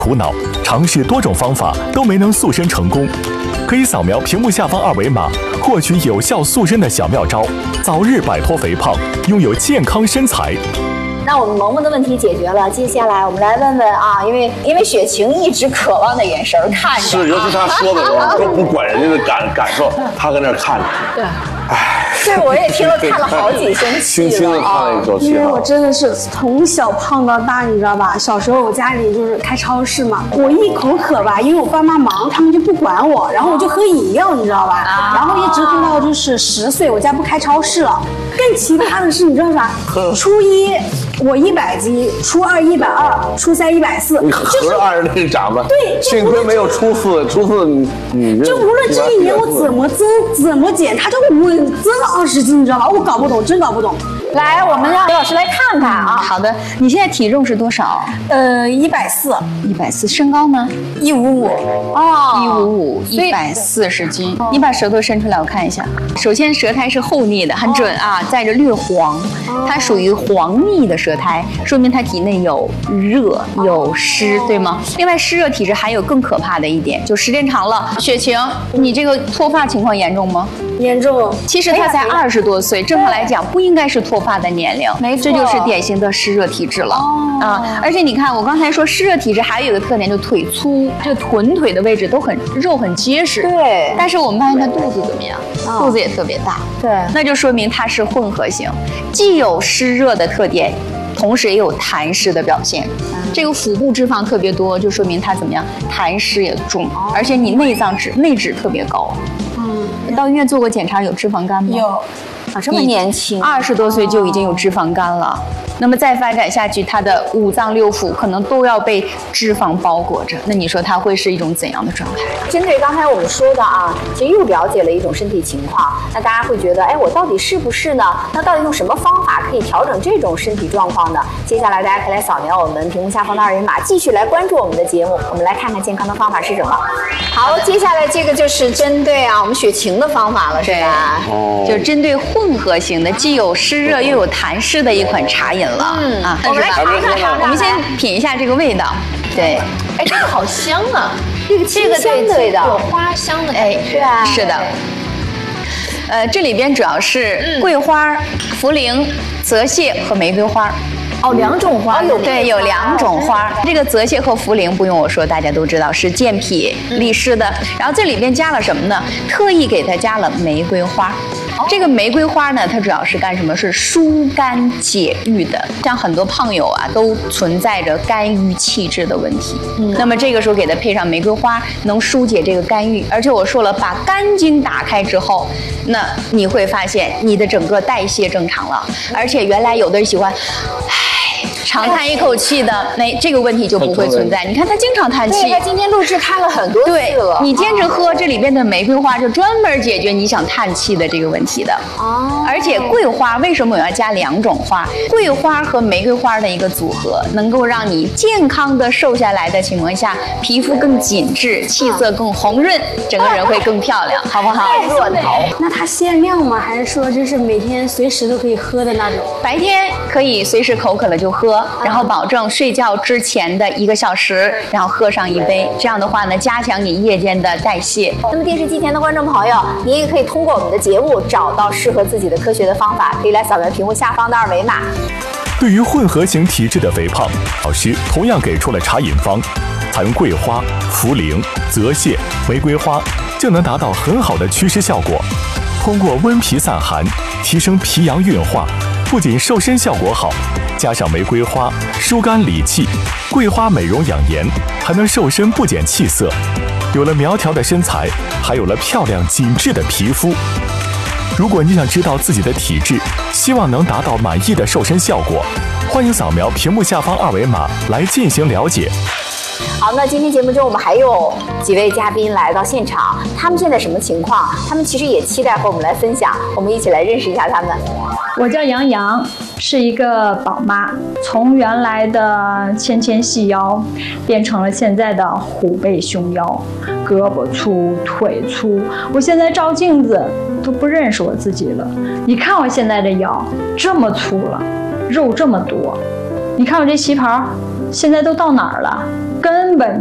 苦恼，尝试多种方法都没能塑身成功，可以扫描屏幕下方二维码，获取有效塑身的小妙招，早日摆脱肥胖，拥有健康身材。 那我们萌萌的问题解决了，接下来我们来问问啊，因为雪晴一直渴望的眼神看着， 是，尤其他说的时候都不管人家的感受，他搁那儿看着。 对，这我也听了看了好几声气了， 轻轻的叹了一口气。 因为我真的是从小胖到大，你知道吧？小时候我家里就是开超市嘛，我一口渴吧，因为我爸妈忙，他们就不管我，然后我就喝饮料，你知道吧？然后一直喝到就是10岁，我家不开超市了。更奇葩的是，你知道啥？初一我100斤，初2 120，初3 140， 你合着按着那个长吧。 对， 幸亏没有初四你就无论这一年我怎么增怎么减，它就稳增了20斤，你知道吧？我搞不懂，真搞不懂。 来，我们让刘老师来看看啊。 好的，你现在体重是多少 140， 身高呢 155。 哦，155，140斤。你把舌头伸出来，我看一下。首先，舌苔是厚腻的，很准啊，带着略黄，它属于黄腻的舌苔，说明它体内有热有湿，对吗？另外，湿热体质还有更可怕的一点，就时间长了，雪晴，你这个脱发情况严重吗？ 严重。 其实他才20多岁，正常来讲不应该是脱发的年龄， 没错， 这就是典型的湿热体质了。而且你看，我刚才说湿热体质还有一个特点，就腿粗，这臀腿的位置都肉很结实。 对。 但是我们发现他肚子怎么样？肚子也特别大。 对。 那就说明他是混合型，既有湿热的特点，同时也有痰湿的表现。这个腹部脂肪特别多，就说明他怎么样？痰湿也重，而且你内脂特别高。到医院做过检查，有脂肪肝吗？ 有。 啊，这么年轻 ，20多岁就已经有脂肪肝了。那么再发展下去，他的5脏6腑可能都要被脂肪包裹着。那你说他会是一种怎样的状态？ 针对刚才我们说的啊，其实又了解了一种身体情况。那大家会觉得，哎，我到底是不是呢？那到底用什么方法可以调整这种身体状况呢？接下来大家可以来扫描我们屏幕下方的二维码，继续来关注我们的节目。我们来看看健康的方法是什么。好，接下来这个就是针对我们雪晴的方法了，是吧？ 就是针对混合型的，既有湿热又有痰湿的一款茶饮了。 我们来尝尝， 我们先品一下这个味道。对， 哎，这个好香啊！ 这个清香的味道， 有花香的感觉。 是吧？ 是的。这里边主要是桂花、茯苓、泽泻和玫瑰花。 哦，2种花对，有2种花。这个泽泻和茯苓不用我说，大家都知道是健脾利湿的。然后这里边加了什么呢？特意给它加了玫瑰花。这个玫瑰花呢，它主要是干什么？是疏肝解郁的。像很多胖友啊，都存在着肝郁气滞的问题。那么这个时候给它配上玫瑰花，能疏解这个肝郁。而且我说了，把肝经打开之后，那你会发现你的整个代谢正常了。而且原来有的人喜欢，长叹一口气的，这个问题就不会存在。你看他经常叹气， 他今天录制看了很多次了。 你坚持喝这里边的玫瑰花，就专门解决你想叹气的这个问题的。而且桂花为什么我要加2种花？桂花和玫瑰花的一个组合，能够让你健康的瘦下来的情况下，皮肤更紧致，气色更红润，整个人会更漂亮，好不好？ 热闹。 那它限量吗？还是说就是每天随时都可以喝的那种？ 白天可以随时口渴了就喝。然后保证睡觉之前的1个小时，然后喝上1杯，这样的话呢，加强你夜间的代谢。 那么电视机前的观众朋友，您也可以通过我们的节目找到适合自己的科学的方法，可以来扫描屏幕下方的二维码。 对于混合型体质的肥胖，老师同样给出了茶饮方，含桂花、茯苓、泽泻、玫瑰花，就能达到很好的祛湿效果。通过温脾散寒，提升脾阳运化，不仅瘦身效果好，加上玫瑰花疏肝理气，桂花美容养颜，还能瘦身不减气色。有了苗条的身材，还有了漂亮紧致的皮肤。如果你想知道自己的体质，希望能达到满意的瘦身效果，欢迎扫描屏幕下方二维码来进行了解。 好，那今天节目中我们还有几位嘉宾来到现场，他们现在什么情况？他们其实也期待和我们来分享，我们一起来认识一下他们。 我叫杨洋，是一个宝妈，从原来的纤细腰变成了现在的虎背熊腰，胳膊粗腿粗，我现在照镜子都不认识我自己了。你看我现在的腰这么粗了，肉这么多，你看我这旗袍现在都到哪儿了？ 根本